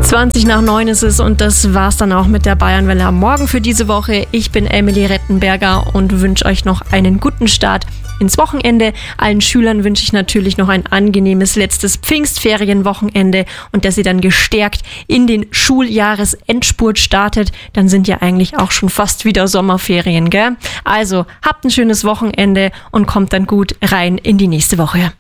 20:20 ist es und das war's dann auch mit der Bayernwelle am Morgen für diese Woche. Ich bin Emily Rettenberger und wünsche euch noch einen guten Start ins Wochenende. Allen Schülern wünsche ich natürlich noch ein angenehmes letztes Pfingstferienwochenende und dass ihr dann gestärkt in den Schuljahresendspurt startet. Dann sind ja eigentlich auch schon fast wieder Sommerferien, gell? Also habt ein schönes Wochenende und kommt dann gut rein in die nächste Woche.